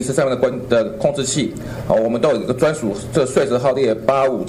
是上面的控制器，我们都有一个专属这个碎石号列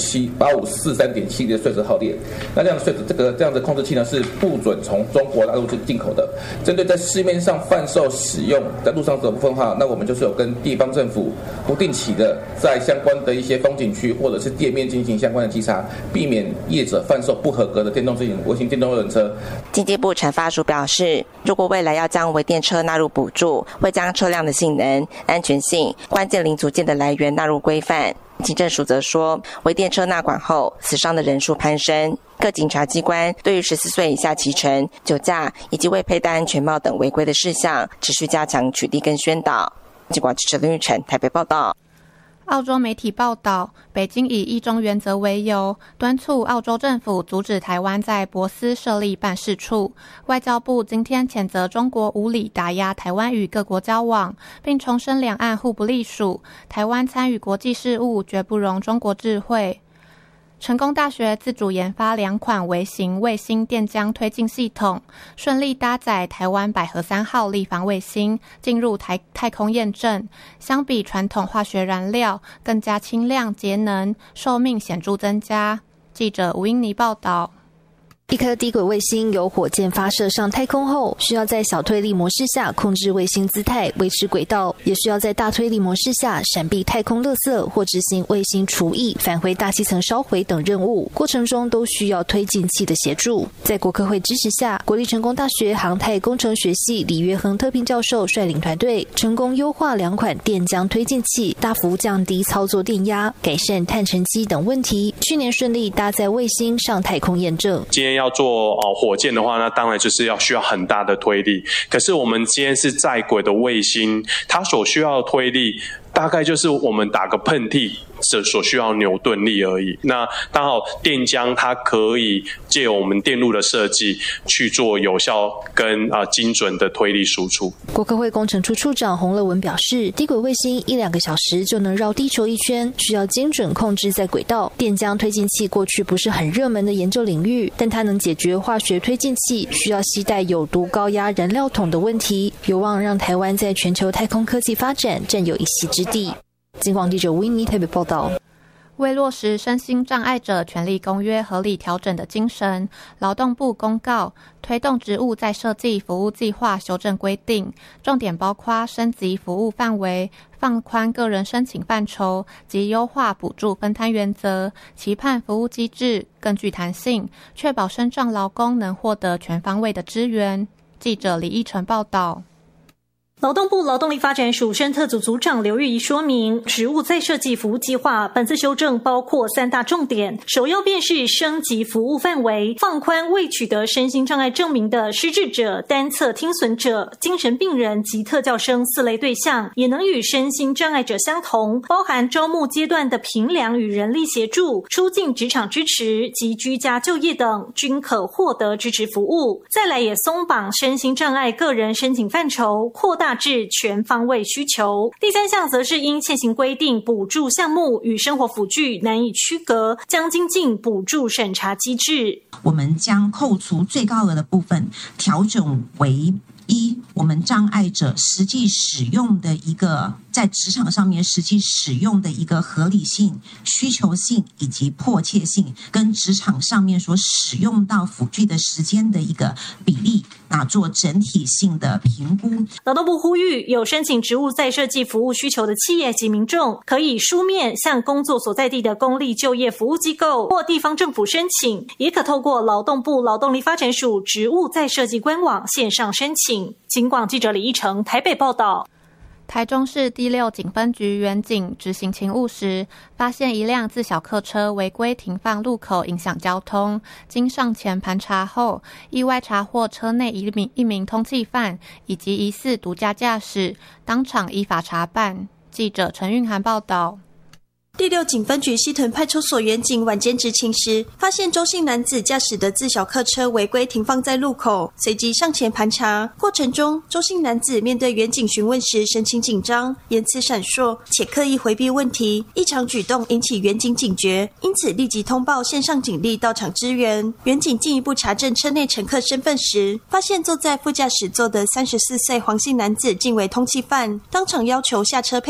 8543.7的碎石号列。那这样的这样的控制器呢，是不准从中国大陆进口的。针对在市面上贩售使用在路上的部分的话，那我们就是有跟地方政府不定期的在相关的一些风景区或者是店面进行相关的稽查，避免业者贩售不合格的电动微型电动二轮车。 经济部产发署表示，如果未来要将微电车纳入补助，会将车辆的性能、安全性、关键零组件的来源纳入规范。警政署则说，微电车纳管后，死伤的人数攀升。各警察机关对于14岁以下骑乘、酒驾以及未佩戴安全帽等违规的事项，持续加强取缔跟宣导。警广记者林玉成台北报道。 澳洲媒体报道，北京以一中原则为由，敦促澳洲政府阻止台湾在博斯设立办事处。外交部今天谴责中国无理打压台湾与各国交往，并重申两岸互不隶属，台湾参与国际事务绝不容中国智慧。成功大学自主研发2款微型卫星电浆推进系统，顺利搭载台湾百合3号立方卫星进入太空验证。相比传统化学燃料，更加轻量节能，寿命显著增加。记者吴英妮报道。 一颗低轨卫星由火箭发射上太空后，需要在小推力模式下控制卫星姿态，维持轨道，也需要在大推力模式下闪避太空垃圾或执行卫星除役、返回大气层烧毁等任务，过程中都需要推进器的协助。在国科会支持下，国立成功大学航太工程学系李约亨特聘教授率领团队，成功优化2款电浆推进器，大幅降低操作电压，改善碳沉积等问题。去年顺利搭载卫星上太空验证。 今天要做火箭的话，那当然就是需要很大的推力。可是我们今天是在轨的卫星，它所需要的推力大概就是我们打个喷嚏所需要的牛顿力而已。那刚好电浆它可以借由我们电路的设计去做有效跟精准的推力输出。 国科会工程处处长洪乐文表示，低轨卫星1-2个小时就能绕地球一圈，需要精准控制在轨道。电浆推进器过去不是很热门的研究领域，但它能解决化学推进器需要携带有毒高压燃料桶的问题，有望让台湾在全球太空科技发展占有一席之地。警广记者吴英妮台北报道。 为落实身心障碍者权利公约合理调整的精神，劳动部公告推动职务再设计服务计划修正规定，重点包括升级服务范围、放宽个人申请范畴及优化补助分摊原则，期盼服务机制更具弹性，确保身障劳工能获得全方位的支援。记者李义成报道。 劳动部劳动力发展署生特组组长刘玉仪说明，职务再设计服务计划本次修正包括3大重点，首要便是升级服务范围，放宽未取得身心障碍证明的失智者、单侧听损者、精神病人及特教生4类对象，也能与身心障碍者相同，包含招募阶段的评量与人力协助、出境职场支持及居家就业等，均可获得支持服务。再来也松绑身心障碍个人申请范畴，扩大至全方位需求。第3项则是因现行规定补助项目与生活辅具难以区隔，将精进补助审查机制。 我们将扣除最高额的部分调整为我们障碍者实际使用的一个在职场上面实际使用的一个合理性、需求性以及迫切性，跟职场上面所使用到辅具的时间的一个比例，做整体性的评估。 劳动部呼吁有申请职务再设计服务需求的企业及民众，可以书面向工作所在地的公立就业服务机构或地方政府申请，也可透过劳动部劳动力发展署职务再设计官网线上申请。警广记者李义成台北报道。 台中市第6警分局员警执行勤务时，发现一辆自小客车违规停放路口，影响交通。经上前盘查后，意外查获车内一名通缉犯以及疑似毒驾驾驶，当场依法查办。记者陈韵涵报道。 第6警分局西屯派出所员警晚间执勤时，发现周姓男子驾驶的自小客车违规停放在路口，随即上前盘查。过程中，周姓男子面对员警询问时神情紧张，言辞闪烁，且刻意回避问题，异常举动引起员警警觉，因此立即通报线上警力到场支援。员警进一步查证车内乘客身份时，发现坐在副驾驶座的34岁黄姓男子竟为通缉犯，当场要求下车配